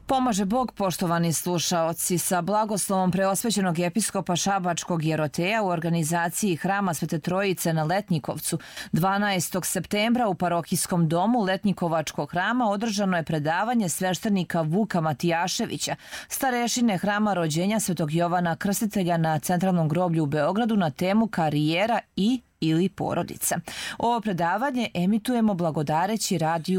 Pomaže Bog, poštovani slušaoci, sa blagoslovom preosvećenog episkopa Šabačkog Jeroteja u organizaciji Hrama Svete Trojice na Letnjikovcu 12. septembra u parohijskom domu Letnjikovačkog hrama održano je predavanje sveštenika Vuka Matijaševića, starešine Hrama rođenja Svetog Jovana Krstitelja na Centralnom groblju u Beogradu na temu karijera ili porodica. Ovo predavanje emitujemo blagodareći radiju